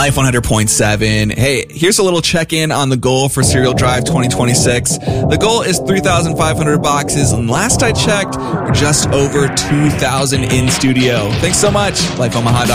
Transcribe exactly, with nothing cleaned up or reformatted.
Life one hundred point seven. Hey, here's a little check-in on the goal for Serial Drive twenty twenty-six. The goal is three thousand five hundred boxes, and last I checked, we're just over two thousand in studio. Thanks so much. Life Omaha.